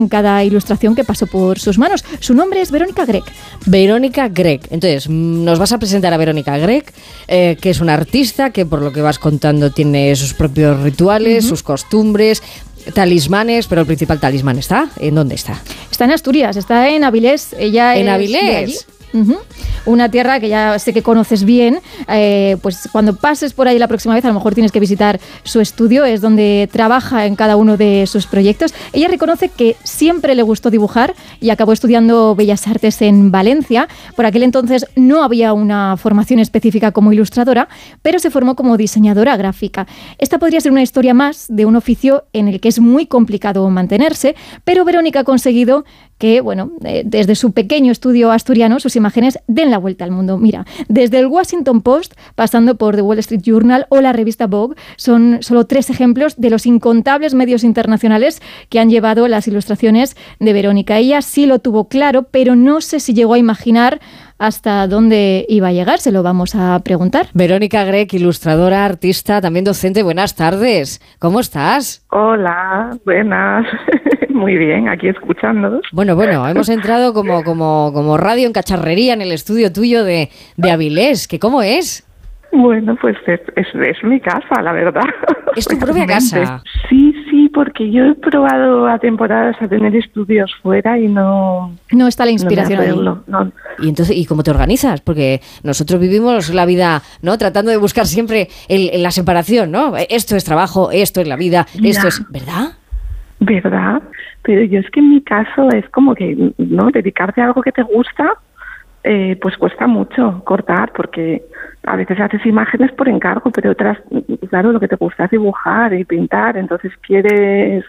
en cada ilustración que pasó por sus manos. Su nombre es Verónica Gregg. Verónica Gregg. Entonces, nos vas a presentar a Verónica Gregg, que es una artista que, por lo que vas contando, tiene sus propios rituales, sus costumbres, talismanes, pero el principal talismán ¿está? ¿En dónde está? Está en Asturias, está en Avilés. Ella ¿En es Avilés? de allí. Una tierra que ya sé que conoces bien, pues cuando pases por ahí la próxima vez a lo mejor tienes que visitar su estudio, es donde trabaja en cada uno de sus proyectos. Ella reconoce que siempre le gustó dibujar y acabó estudiando Bellas Artes en Valencia. Por aquel entonces no había una formación específica como ilustradora, pero se formó como diseñadora gráfica. Esta podría ser una historia más de un oficio en el que es muy complicado mantenerse, pero Verónica ha conseguido que, bueno, desde su pequeño estudio asturiano, sus imágenes den la vuelta al mundo. Mira, desde el Washington Post, pasando por The Wall Street Journal o la revista Vogue, son solo 3 ejemplos de los incontables medios internacionales que han llevado las ilustraciones de Verónica. Ella sí lo tuvo claro, pero no sé si llegó a imaginar hasta dónde iba a llegar. Se lo vamos a preguntar. Verónica Gregg, ilustradora, artista, también docente. Buenas tardes. ¿Cómo estás? Hola, buenas. Muy bien, aquí escuchándolos. Bueno, hemos entrado como radio en cacharrería en el estudio tuyo de Avilés. ¿Que cómo es? Bueno, pues es mi casa, la verdad. ¿Es tu propia casa? Sí, porque yo he probado a temporadas a tener estudios fuera y no está la inspiración ahí. No. Y entonces, ¿y cómo te organizas? Porque nosotros vivimos la vida, ¿no? Tratando de buscar siempre la separación, ¿no? Esto es trabajo, esto es la vida, esto es... ¿Verdad? ¿Verdad? Pero yo es que en mi caso es como que, ¿no? Dedicarte a algo que te gusta, pues cuesta mucho cortar, porque a veces haces imágenes por encargo, pero otras, claro, lo que te gusta es dibujar y pintar, entonces quieres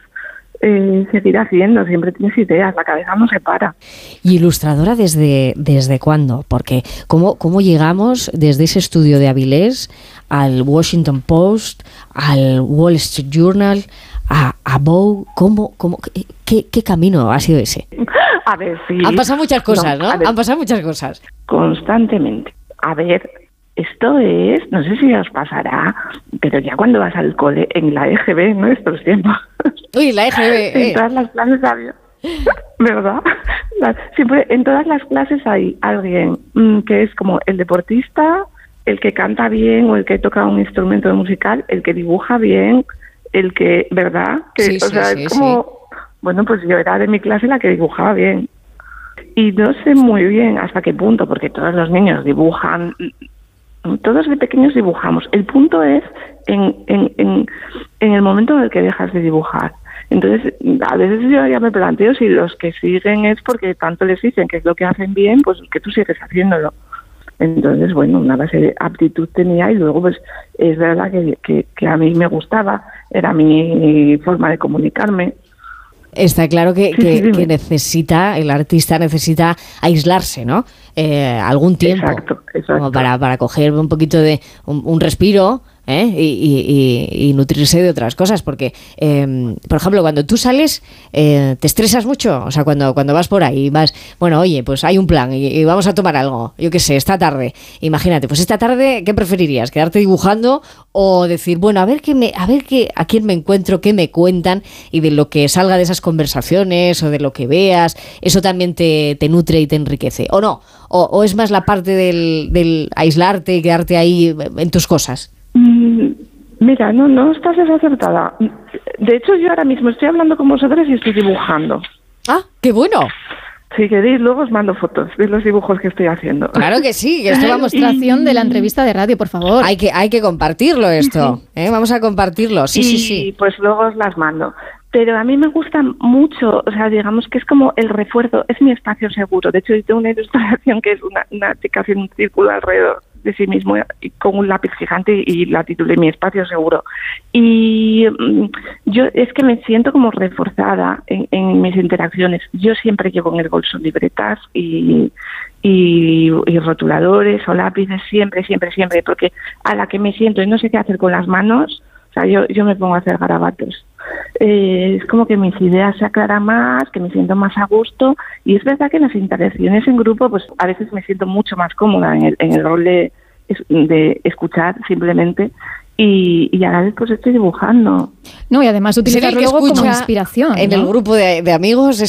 seguir haciendo, siempre tienes ideas, la cabeza no se para. ¿Y ilustradora desde cuándo? Porque ¿cómo llegamos desde ese estudio de Avilés al Washington Post, al Wall Street Journal, a Vogue? ¿Qué camino ha sido ese? A ver, sí. Han pasado muchas cosas, ¿no? Han pasado muchas cosas. Constantemente. A ver, esto es, no sé si os pasará, pero ya cuando vas al cole, en la EGB, en nuestros tiempos. Uy, la EGB. En todas las clases había, ¿verdad? Siempre, en todas las clases hay alguien que es como el deportista, el que canta bien o el que toca un instrumento musical, el que dibuja bien, el que, ¿verdad? Que, sí, es como, bueno, pues yo era de mi clase la que dibujaba bien. Y no sé muy bien hasta qué punto, porque todos los niños dibujan, todos de pequeños dibujamos. El punto es en el momento en el que dejas de dibujar. Entonces, a veces yo ya me planteo si los que siguen es porque tanto les dicen que es lo que hacen bien, pues que tú sigues haciéndolo. Entonces, bueno, una base de aptitud tenía y luego, pues, es verdad que a mí me gustaba, era mi forma de comunicarme. Está claro que necesita, el artista necesita aislarse, ¿no? Algún tiempo. Exacto. Como para coger un poquito de un respiro, y nutrirse de otras cosas, porque por ejemplo, cuando tú sales te estresas mucho, o sea, cuando vas por ahí vas, bueno, oye, pues hay un plan y vamos a tomar algo, yo qué sé, esta tarde, imagínate, pues esta tarde, ¿qué preferirías? ¿Quedarte dibujando o decir, bueno, a ver a quién me encuentro, qué me cuentan, y de lo que salga de esas conversaciones o de lo que veas, eso también te nutre y te enriquece, o no? ¿O es más la parte del aislarte y quedarte ahí en tus cosas? Mira, no estás desacertada. De hecho, yo ahora mismo estoy hablando con vosotros y estoy dibujando. ¡Ah, qué bueno! Si queréis, luego os mando fotos de los dibujos que estoy haciendo. Claro que sí. Esto es la demostración de la entrevista de radio, por favor. Hay que compartirlo esto. Vamos a compartirlo. Sí. Y pues luego os las mando. Pero a mí me gusta mucho, o sea, digamos que es como el refuerzo, es mi espacio seguro. De hecho, yo tengo una ilustración que es una chica haciendo un círculo alrededor de sí mismo y con un lápiz gigante y la titulé Mi espacio seguro. Y yo es que me siento como reforzada en mis interacciones. Yo siempre llevo en el bolso libretas y rotuladores o lápices, siempre, porque a la que me siento y no sé qué hacer con las manos, o sea, yo me pongo a hacer garabatos. Es como que mis ideas se aclaran más, que me siento más a gusto, y es verdad que en las interacciones en grupo pues a veces me siento mucho más cómoda en el rol de escuchar simplemente, y a la vez pues estoy dibujando. No, y además utilizarlo luego como inspiración, en ¿no? el grupo de amigos